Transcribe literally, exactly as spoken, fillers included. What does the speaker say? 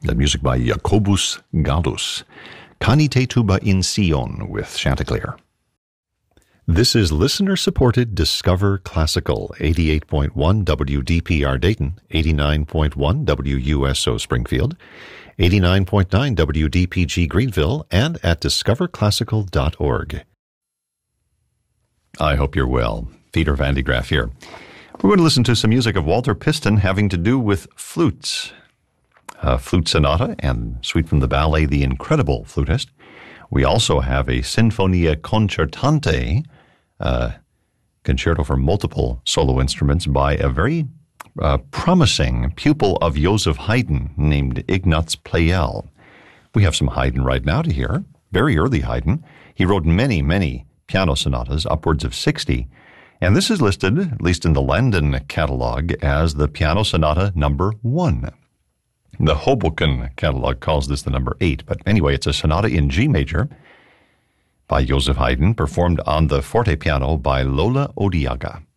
That music by Jacobus Gallus. Canite tuba in Sion with Chanticleer. This is listener-supported Discover Classical, eighty-eight point one W D P R Dayton, eighty-nine point one W U S O Springfield, eighty-nine point nine W D P G Greenville, and at discover classical dot org. I hope you're well. Peter Van de Graaff here. We're going to listen to some music of Walter Piston having to do with flutes. A flute sonata and suite from the ballet The Incredible Flutist. We also have a Sinfonia Concertante, uh, concerto for multiple solo instruments by a very uh, promising pupil of Joseph Haydn named Ignaz Pleyel. We have some Haydn right now to hear, very early Haydn. He wrote many, many piano sonatas, upwards of sixty, and this is listed, at least in the Landon catalog, as the piano sonata number one. The Hoboken catalog calls this the number eight, but anyway, it's a sonata in G major by Joseph Haydn, performed on the forte piano by Lola Odiaga.